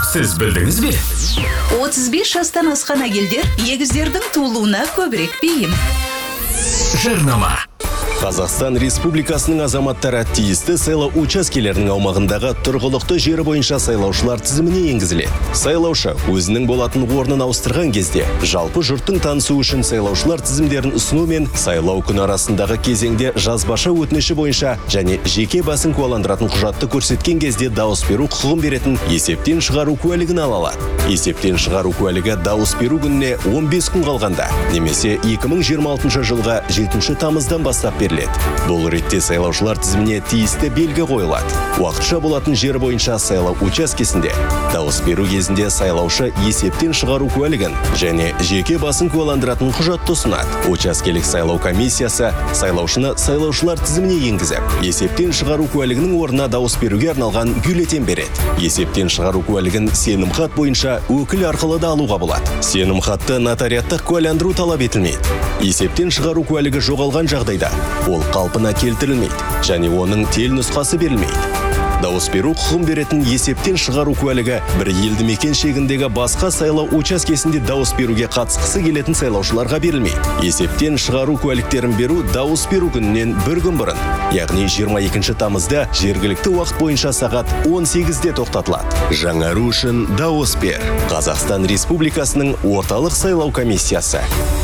Сіз білдіңіз бе? 35 жастан асқан әйелдер егіздердің туылуына көбірек бейім. Жарнама. Қазақстан Республикасының азаматтары тиісті сайлау учаскелерінің аумағындағы тұрғылықты жері бойынша сайлаушылар тізіміне енгізіледі. Сайлаушы өзінің болатын орнын ауыстырған кезде жалпы жұрттың танысу үшін сайлаушылар тізімдерін ұсыну мен сайлау күні арасындағы кезеңде жазбаша өтініші бойынша және жеке басын куәландыратын құжатты көрсеткен кезде дауыс беру құқығын беретін есептен шығару куәлігін ала алады. Есептен шығару куәлігі дауыс беру күніне 15 күн қалғанда немесе 2026 жылға 7 тамыздан бастап беріледі. Бұл ретте сайлаушылар тізіміне тиісті белгі қойылады. Уақытша болатын жер бойынша сайлау учаскесінде дауыс беру кезінде сайлаушы есептен шығару куәлігін және жеке басын куәландыратын құжатты ұсынады. Учаскелік сайлау комиссиясы сайлаушыны сайлаушылар тізіміне енгізіп, есептен шығару куәлігінің орнына дауыс беруге арналған бюллетень береді. Есептен шығару куәлігін сенімхат бойынша өкіл арқылы да алуға болады. Сенімхатты нотариаттық куәландыру талап етілмейді. Есептен шығару куәлігі жоғалған жағдайда ол қалпына келтірілмейді және оның телнұсқасы берілмейді. Дауыс беру құқығын беретін есептен шығару куәлігі бір елді мекен шегіндегі басқа сайлау учаскесінде дауыс беруге қатысқысы келетін сайлаушыларға берілмейді. Есептен шығару куәліктерін беру дауыс беру күнінен бір күн бұрын, яғни 22 тамызда жергілікті уақыт бойынша сағат 18-де тоқтатылады. Жаңару үшін дауыс бер. Қазақстан Республикасының орталық сайлау комиссиясы.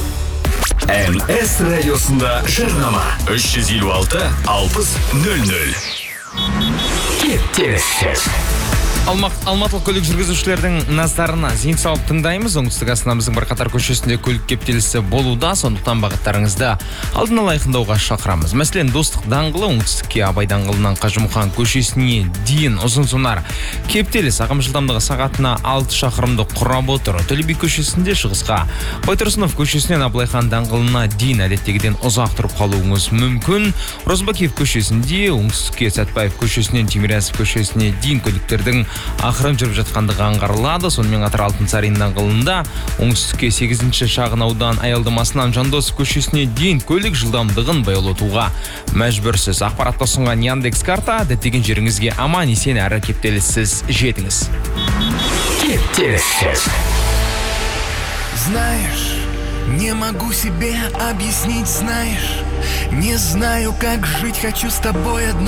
МС радиосында жарнама. 356 60 00. Кептеліссіз. Алматылық көлік жүргізушілердің назарына зейін салып тыңдаймыз. Оңтүстік астанамыздың бірқатар көшесінде көлік кептелісі болуда, сондықтан бағыттарыңызды алдын ала айқындауға шақырамыз. Мәселен, Достық даңғылы оңтүстікке Абай даңғылынан Қажымұқан көшесіне дейін ұзын-сонар кептеліс ағым жылдамдығы сағатына 6 шақырымды құрап отыр. Төле би көшесінде шығысқа Байтұрсынов көшесінен Абылайхан даңғылына дейін әдеттегіден ұзақ тұрып қалуыңыз мүмкін. Розыбакиев көшесінде оңтүстікке Сәтбаев көшесінен Тимирязев көшесіне дейін көліктердің ақырын жүріп жатқандығы аңғарылады. Сонымен қатар Алтынсарин даңғылында оңтүстікке 8-ші шағын аудан аялдамасынан Жандосов көшесіне дейін көлік жылдамдығын баяулатуға мәжбүрсіз. Ақпаратты ұсынған Яндекс карта, діттеген жеріңізге аман есен әрі кептеліссіз жетіңіз. Кептеліссіз. Знаешь, не могу себе объяснить, знаешь, не знаю, как жить, хочу с тобой одной.